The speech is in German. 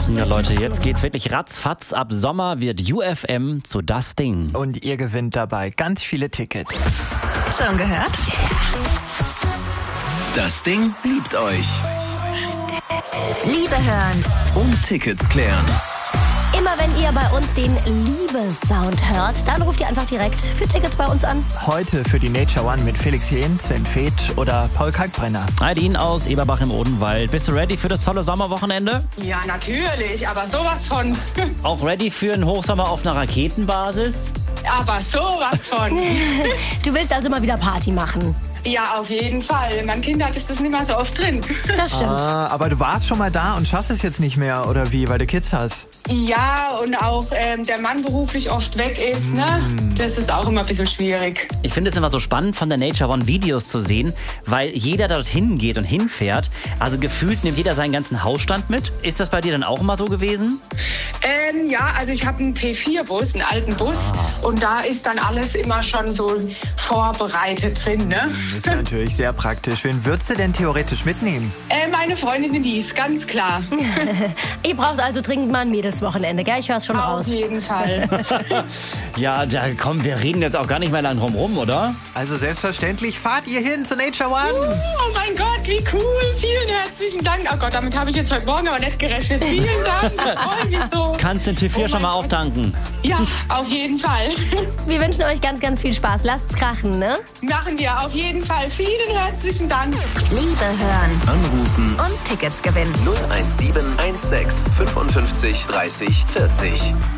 Ja, Leute, jetzt geht's wirklich ratzfatz. Ab Sommer wird UFM zu das Ding. Und ihr gewinnt dabei ganz viele Tickets. Schon gehört? Das Ding liebt euch. Liebe hören. Und Tickets klären. Immer wenn ihr bei uns den Liebessound hört, dann ruft ihr einfach direkt für Tickets bei uns an. Heute für die Nature One mit Felix Jähn, Sven Feth oder Paul Kalkbrenner. Aidin aus Eberbach im Odenwald. Bist du ready für das tolle Sommerwochenende? Ja, natürlich, aber sowas von. Auch ready für einen Hochsommer auf einer Raketenbasis? Aber sowas von. Du willst also mal wieder Party machen. Ja, auf jeden Fall. Mein Kind hat es das nicht mehr so oft drin. Das stimmt. Aber du warst schon mal da und schaffst es jetzt nicht mehr, oder wie, weil du Kids hast? Ja, und auch der Mann beruflich oft weg ist, ne? Das ist auch immer ein bisschen schwierig. Ich finde es immer so spannend, von der Nature One Videos zu sehen, weil jeder dorthin geht und hinfährt. Also gefühlt nimmt jeder seinen ganzen Hausstand mit. Ist das bei dir dann auch immer so gewesen? Ja, also ich habe einen T4-Bus, einen alten Bus. Und da ist dann alles immer schon so vorbereitet drin, ne? Das ist natürlich sehr praktisch. Wen würdest du denn theoretisch mitnehmen? Meine Freundin Denise, ganz klar. Ihr braucht also dringend mal ein Mädelswochenende, gell? Ich hör's schon raus. Auf jeden Fall. Ja, da komm, wir reden jetzt auch gar nicht mehr lang drum rum, oder? Also selbstverständlich fahrt ihr hin zu Nature One. Oh mein Gott, wie cool. Vielen herzlichen Dank. Oh Gott, damit habe ich jetzt heute Morgen aber nicht gerechnet. Vielen Dank, ich freue mich so. Kannst den T4 schon mal auftanken. Ja, auf jeden Fall. Wir wünschen euch ganz, ganz viel Spaß. Lasst's krachen, ne? Machen wir auf jeden Fall. Vielen herzlichen Dank. Liebe hören. Anrufen Und Tickets gewinnen. 01716 55 30 40.